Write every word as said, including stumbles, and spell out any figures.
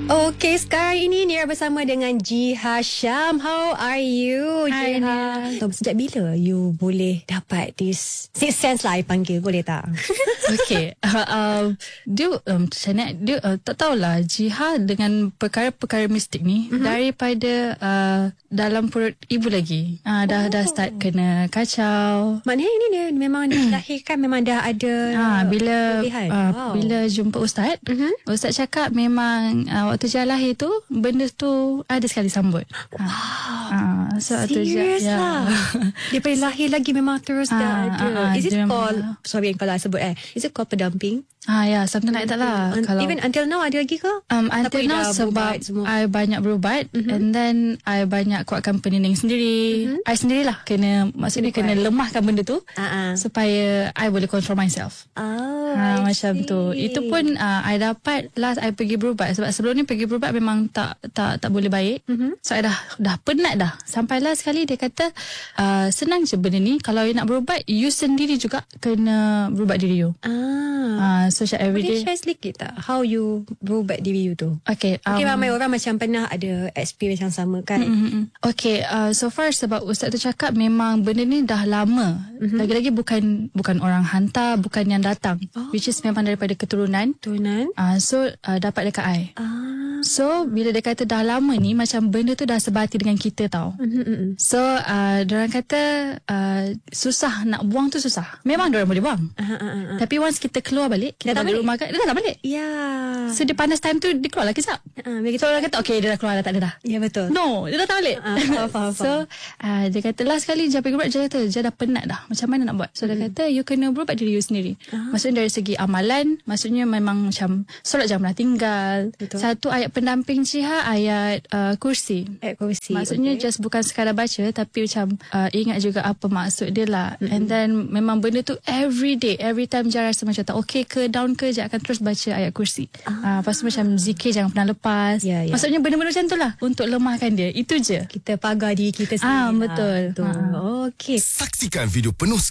Okay, sekarang ini Nira bersama dengan Jiha Syam. How are you, Hi, Jiha? So, sejak bila you boleh dapat this sixth sense lah, I panggil, boleh tak? Okay, uh, um, dia um, macam mana, dia uh, tak tahulah Jiha dengan perkara-perkara mistik ni mm-hmm. daripada uh, dalam perut ibu lagi. Uh, dah oh. dah start kena kacau. Maknanya ini dia memang dilahirkan memang dah ada uh, bila uh, wow. bila jumpa ustaz, mm-hmm. ustaz cakap memang uh, waktu Jiha lahir tu benda tu ada sekali sambut. Wow. Uh, so serius ya. lah. Daripada lahir lagi memang terus dah uh, ada. uh, Is it called, memang, sorry kalau I sebut eh, is it called pendamping? Ah ya, yeah, something like that lah. Un- Kalau even until now ada lagi ke? Um, until now sebab I banyak berubat mm-hmm. and then I banyak kuatkan peninang sendiri. Mm-hmm. I sendirilah kena, maksudnya kena lemahkan benda tu uh-uh. supaya I boleh control myself. Oh, ha, macam tu. Itu pun uh, I dapat last I pergi berubat sebab sebelum ni pergi berubat memang tak tak tak boleh baik. Mm-hmm. So I dah dah penat dah. Sampai last sekali dia kata uh, senang je benda ni, kalau you nak berubat you sendiri juga kena berubat diri you. Ah. Uh, so every day. Boleh share sedikit tak how you berubat diri you tu? Okay. Um, okay, ramai orang macam pernah ada experience yang sama kan? Mm-hmm. Okay, uh, so far sebab ustaz tu cakap memang benda ni dah lama. Mm-hmm. Lagi-lagi bukan bukan orang hantar, bukan yang datang. Oh. Which is memang daripada keturunan. Keturunan. Uh, so uh, dapat dekat I. Ah. So bila dia kata dah lama ni, macam benda tu dah sebati dengan kita tau. Mm-hmm. So uh, diorang kata uh, susah nak buang tu susah. Memang diorang boleh buang. Uh, uh, uh, uh. Tapi once kita keluar balik, kita balik rumah kan, dia dah balik. Ya. Yeah. So dia panas time tu dia keluar lah kejap. Uh, so orang kata okay dia dah keluar dah, tak ada dah. Ya yeah, betul. No, dia dah tak balik. Uh, faham, faham, so uh, dia kata last kali dia pergi berubat, dia kata dia dah penat dah. Macam mana nak buat? So mm-hmm. dia kata you kena berubat diri you sendiri. Uh-huh. Maksudnya dari segi amalan, maksudnya memang macam solat jangan pernah tinggal. Betul. Satu ayat pendamping Jiha, ayat uh, kursi. Ayat kursi. Maksudnya okay. just bukan sekadar baca, tapi macam uh, ingat juga apa maksud dia lah. Mm-hmm. And then memang benda tu every day, every time Jiha rasa macam tak okay ke, down ke, Jiha akan terus baca ayat kursi. Ah. Uh, lepas tu macam zikir jangan pernah lepas. Yeah, yeah. Maksudnya benda-benda macam tu lah untuk lemahkan dia. Itu je. Kita pagar diri kita sendiri. Ah, betul. Lah. Betul. Ah. Okay. Saksikan video penuh